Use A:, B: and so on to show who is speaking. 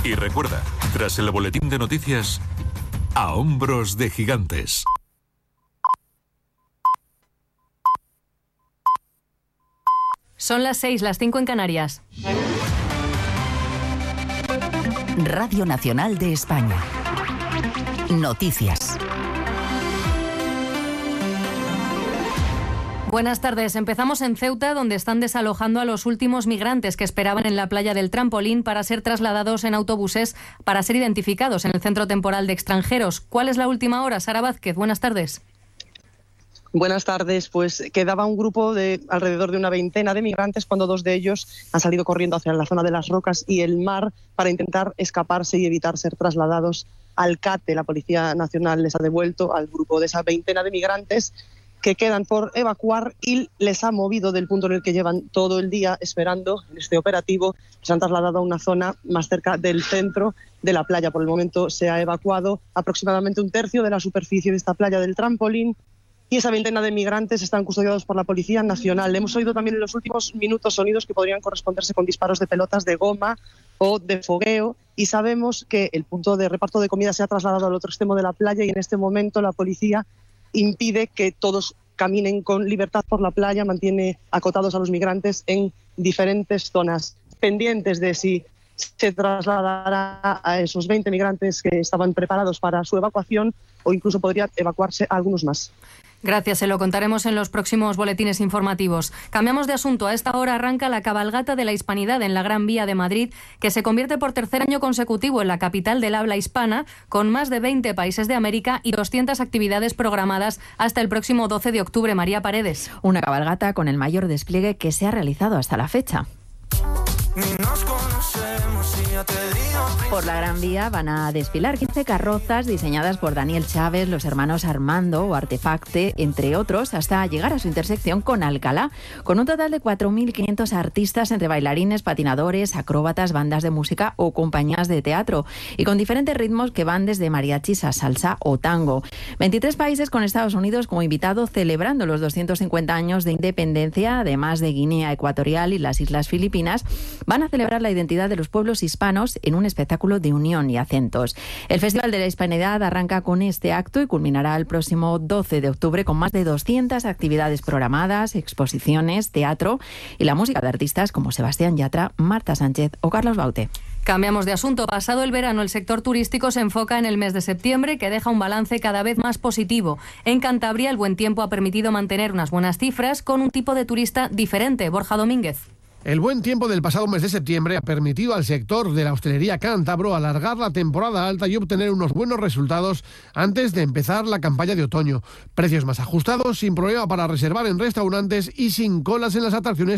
A: Y recuerda, tras el boletín de noticias, A Hombros de Gigantes.
B: Son las 6, las 5 en Canarias.
C: Radio Nacional de España. Noticias.
B: Buenas tardes. Empezamos en Ceuta, donde están desalojando a los últimos migrantes que esperaban en la playa del Trampolín para ser trasladados en autobuses para ser identificados en el Centro Temporal de Extranjeros. ¿Cuál es la última hora, Sara Vázquez? Buenas tardes.
D: Buenas tardes. Pues quedaba un grupo de alrededor de una veintena de migrantes cuando dos de ellos han salido corriendo hacia la zona de las rocas y el mar para intentar escaparse y evitar ser trasladados al CATE. La Policía Nacional les ha devuelto al grupo de esa veintena de migrantes que quedan por evacuar y les ha movido del punto en el que llevan todo el día esperando en este operativo. Se han trasladado a una zona más cerca del centro de la playa. Por el momento se ha evacuado aproximadamente un tercio de la superficie de esta playa del Trampolín y esa veintena de migrantes están custodiados por la Policía Nacional. Hemos oído también en los últimos minutos sonidos que podrían corresponderse con disparos de pelotas de goma o de fogueo y sabemos que el punto de reparto de comida se ha trasladado al otro extremo de la playa y en este momento la policía impide que todos caminen con libertad por la playa, mantiene acotados a los migrantes en diferentes zonas, pendientes de si se trasladará a esos 20 migrantes que estaban preparados para su evacuación o incluso podría evacuarse a algunos más.
B: Gracias, se lo contaremos en los próximos boletines informativos. Cambiamos de asunto. A esta hora arranca la cabalgata de la Hispanidad en la Gran Vía de Madrid, que se convierte por tercer año consecutivo en la capital del habla hispana, con más de 20 países de América y 200 actividades programadas hasta el próximo 12 de octubre. María Paredes.
E: Una cabalgata con el mayor despliegue que se ha realizado hasta la fecha. Por la Gran Vía van a desfilar 15 carrozas diseñadas por Daniel Chávez, los hermanos Armando o Artefacte, entre otros, hasta llegar a su intersección con Alcalá, con un total de 4.500 artistas entre bailarines, patinadores, acróbatas, bandas de música o compañías de teatro, y con diferentes ritmos que van desde mariachis a salsa o tango. 23 países con Estados Unidos como invitado celebrando los 250 años de independencia, además de Guinea Ecuatorial y las Islas Filipinas, van a celebrar la identidad de los pueblos hispanos en un espectáculo de unión y acentos. El Festival de la Hispanidad arranca con este acto y culminará el próximo 12 de octubre con más de 200 actividades programadas, exposiciones, teatro y la música de artistas como Sebastián Yatra, Marta Sánchez o Carlos Baute.
B: Cambiamos de asunto. Pasado el verano, el sector turístico se enfoca en el mes de septiembre, que deja un balance cada vez más positivo. En Cantabria, el buen tiempo ha permitido mantener unas buenas cifras con un tipo de turista diferente. Borja Domínguez.
F: El buen tiempo del pasado mes de septiembre ha permitido al sector de la hostelería cántabro alargar la temporada alta y obtener unos buenos resultados antes de empezar la campaña de otoño. Precios más ajustados, sin problema para reservar en restaurantes y sin colas en las atracciones